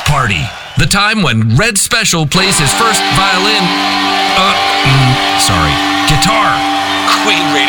Party. The time when Red Special plays his first guitar. Queen Radio.